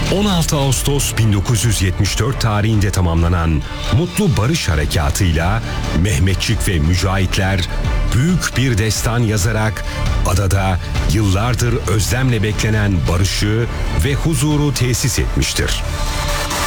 16 Ağustos 1974 tarihinde tamamlanan Mutlu Barış Harekatı'yla Mehmetçik ve mücahitler büyük bir destan yazarak adada yıllardır özlemle beklenen barışı ve huzuru tesis etmiştir.